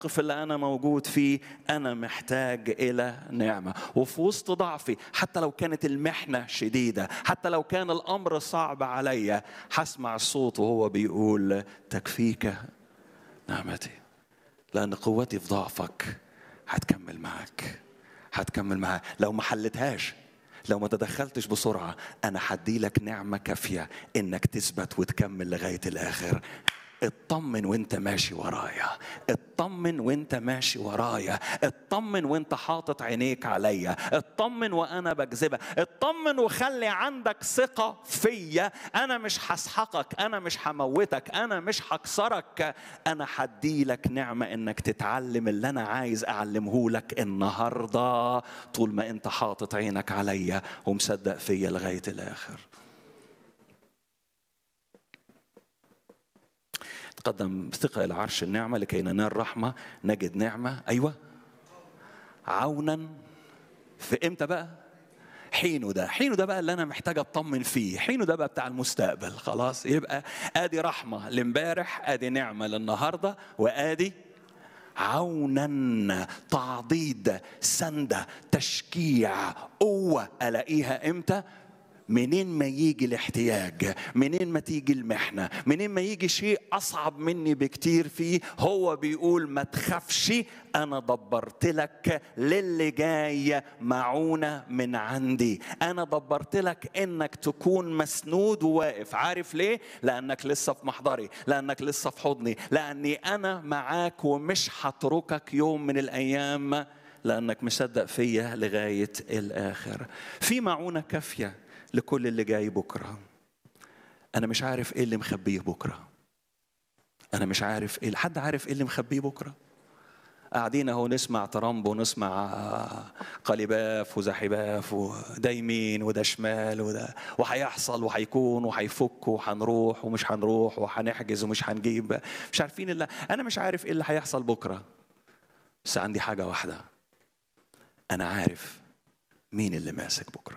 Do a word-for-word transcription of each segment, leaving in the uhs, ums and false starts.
الموقف اللي أنا موجود فيه أنا محتاج إلى نعمة. وفي وسط ضعفي حتى لو كانت المحنة شديدة، حتى لو كان الأمر صعب عليا، هسمع الصوت وهو بيقول تكفيك نعمتي، لأن قوتي في ضعفك هتكمل معك، هتكمل معك. لو ما حلتهاش، لو ما تدخلتش بسرعة، أنا هدي لك نعمة كافية إنك تثبت وتكمل لغاية الآخر. اطمن وانت ماشي ورايا، اطمن وانت ماشي ورايا، اطمن وانت حاطط عينيك عليا، اطمن وانا بجذبك، اطمن وخلي عندك ثقة فيا. انا مش هسحقك، انا مش هموتك، انا مش هكسرك، انا هديلك نعمة انك تتعلم اللي انا عايز اعلمه لك النهاردة، طول ما انت حاطط عينك عليا ومصدق فيا لغاية الاخر. تقدم بثقة إلى عرش النعمة لكي ننال رحمة، نجد نعمة. أيوة، عونا في إمتى بقى؟ حينه ده، حينه ده بقى اللي أنا محتاج أطمن فيه، حينه ده بقى بتاع المستقبل. خلاص، يبقى آدي رحمة لامبارح، آدي نعمة للنهاردة، وآدي عونا، تعضيد، سندة، تشجيع، قوة ألاقيها إمتى؟ منين ما يجي الاحتياج، منين ما تيجي المحنة، منين ما يجي شيء أصعب مني بكتير فيه، هو بيقول ما تخافش، أنا دبرت لك للي جاي معونة من عندي. أنا دبرت لك إنك تكون مسنود وواقف. عارف ليه؟ لأنك لسه في محضري، لأنك لسه في حضني، لأني أنا معاك ومش هتركك يوم من الأيام، لأنك مصدق فيا لغاية الآخر. في معونة كافية لكل اللي جاي بكرة. أنا مش عارف إيه اللي مخبيه بكرة، أنا مش عارف إيه. حد عارف إيه اللي مخبيه بكرة؟ قاعدين اهو نسمع ترامب ونسمع قلباف وزحباف، وده يمين وده شمال، وده وهيحصل وهيكون وهيفك وهنروح ومش هنروح وهنحجز ومش هنجيب، مش عارفين. إلا أنا مش عارف إيه اللي هيحصل بكرة، بس عندي حاجة واحدة، أنا عارف مين اللي ماسك بكرة.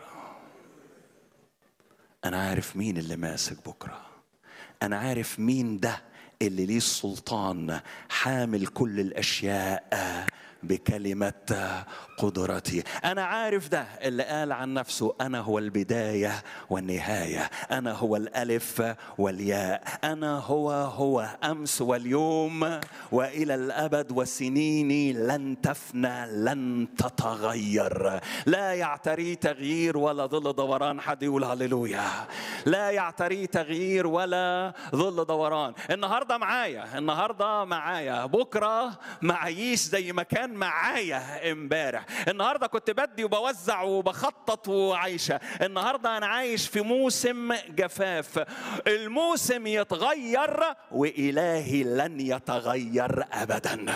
أنا عارف مين اللي ماسك بكرة. أنا عارف مين ده اللي ليه السلطان، حامل كل الأشياء بكلمة قدرتي. أنا عارف ده اللي قال عن نفسه أنا هو البداية والنهاية، أنا هو الألف والياء، أنا هو هو أمس واليوم وإلى الأبد، وسنيني لن تفنى لن تتغير. لا يعتري تغيير ولا ظل دوران. حد يقول هللويا. لا يعتري تغيير ولا ظل دوران. النهاردة معايا، النهاردة معايا، بكرة معيش زي ما كان معايا امبارح. النهارده كنت بدي وبوزع وبخطط وعايشه، النهارده انا عايش في موسم جفاف. الموسم يتغير وإلهي لن يتغير ابدا.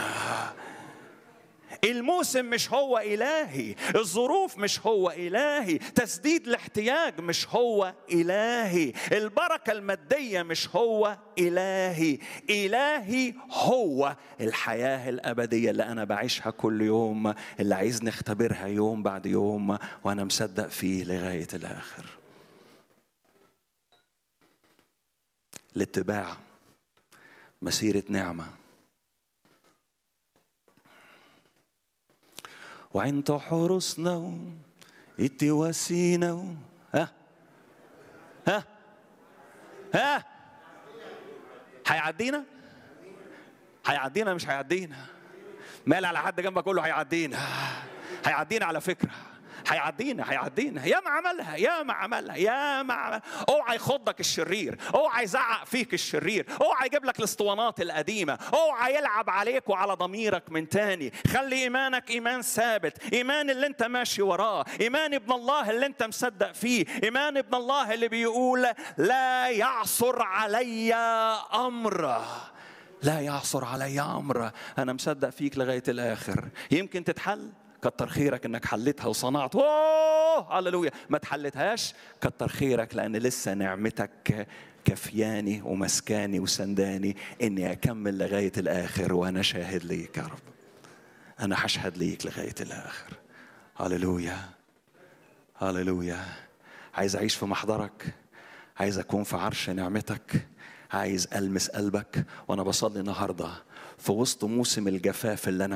الموسم مش هو إلهي، الظروف مش هو إلهي، تسديد الاحتياج مش هو إلهي، البركة المادية مش هو إلهي. إلهي هو الحياة الأبدية اللي أنا بعيشها كل يوم، اللي عايز نختبرها يوم بعد يوم وأنا مصدق فيه لغاية الآخر. الاتباع مسيرة نعمة. وعند حرسنا اتواسينا. ها ها ها هيعدينا، هيعدينا مش هيعدينا. مال على حد جنبك قول له هيعدينا، هيعدينا على فكرة، هيعدينا هيعدينا. يا ما عملها، يا ما عملها، يا ما عملها. اوعى يخضك الشرير، اوعى يزعق فيك الشرير، اوعى يجيب لك الاسطوانات القديمه، اوعى يلعب عليك وعلى ضميرك من تاني. خلي ايمانك ايمان ثابت، ايمان اللي انت ماشي وراه، ايمان ابن الله اللي انت مصدق فيه، ايمان ابن الله اللي بيقول لا يعصر علي امر، لا يعصر علي امر. انا مصدق فيك لغايه الاخر. يمكن تتحل، كتر خيرك انك حلتها وصنعت، اوه هللويا. ما تحلتهاش، كتر خيرك، لان لسه نعمتك كفياني ومسكاني وسنداني اني اكمل لغايه الاخر. وانا شاهد ليك يا رب، انا هشهد ليك لغايه الاخر. هللويا هللويا. عايز اعيش في محضرك، عايز اكون في عرش نعمتك، عايز ألمس قلبك. وأنا بصلي النهاردة في وسط موسم الجفاف اللي أنا